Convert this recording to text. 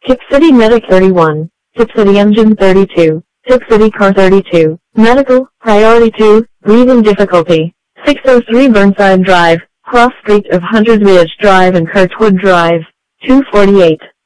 Tip City Medic 31, Tip City Engine 32, Tip City Car 32, Medical, Priority 2, Breathing Difficulty, 603 Burnside Drive, Cross Street of 100 Ridge Drive and Kurtwood Drive, 248.